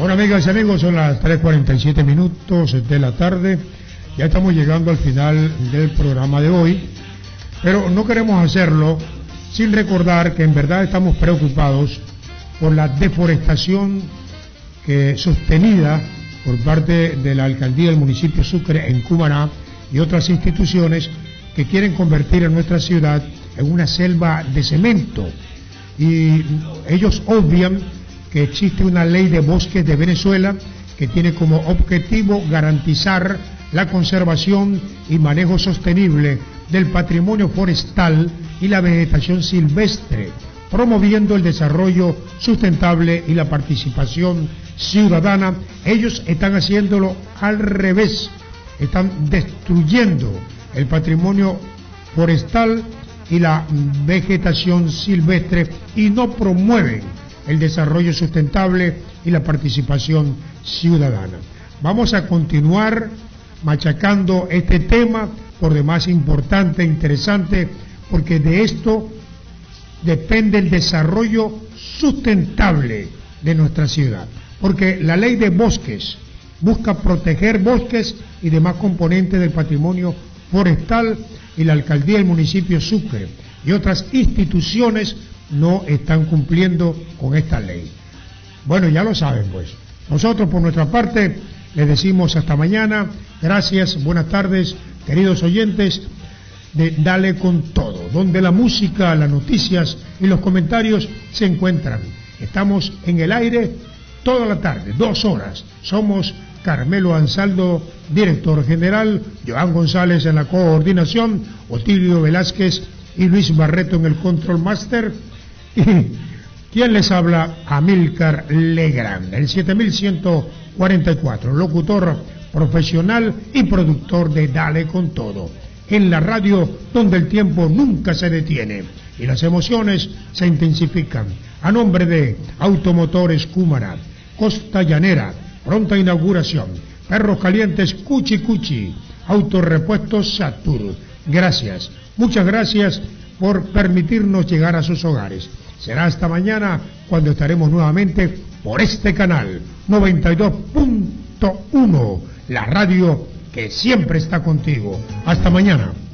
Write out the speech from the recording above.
Bueno, amigas y amigos, son las 3:47 minutos de la tarde. Ya estamos llegando al final del programa de hoy, pero no queremos hacerlo sin recordar que en verdad estamos preocupados por la deforestación sostenida por parte de la alcaldía del municipio Sucre en Cumaná y otras instituciones que quieren convertir a nuestra ciudad en una selva de cemento. Y ellos obvian que existe una ley de bosques de Venezuela que tiene como objetivo garantizar la conservación y manejo sostenible del patrimonio forestal y la vegetación silvestre, promoviendo el desarrollo sustentable y la participación ciudadana. Ellos están haciéndolo al revés, están destruyendo el patrimonio forestal y la vegetación silvestre y no promueven el desarrollo sustentable y la participación ciudadana. Vamos a continuar machacando este tema, por demás importante e interesante, porque de esto depende el desarrollo sustentable de nuestra ciudad, porque la ley de bosques busca proteger bosques y demás componentes del patrimonio forestal, y la alcaldía del municipio Sucre y otras instituciones no están cumpliendo con esta ley. Bueno, ya lo saben pues. Nosotros por nuestra parte les decimos hasta mañana. Gracias, buenas tardes, queridos oyentes de Dale con Todo, donde la música, las noticias y los comentarios se encuentran. Estamos en el aire toda la tarde, 2 horas. Somos Carmelo Ansaldo, director general, Joan González en la coordinación, Otilio Velázquez y Luis Barreto en el control master. Y quien les habla, Amílcar Legrand, el 7144, locutor profesional y productor de Dale con Todo, en la radio donde el tiempo nunca se detiene y las emociones se intensifican. A nombre de Automotores Cumaná, Costa Llanera, pronta inauguración, Perros Calientes Cuchi Cuchi, Autorepuestos Satur, gracias, muchas gracias por permitirnos llegar a sus hogares. Será hasta mañana cuando estaremos nuevamente por este canal 92.1, la radio que siempre está contigo. Hasta mañana.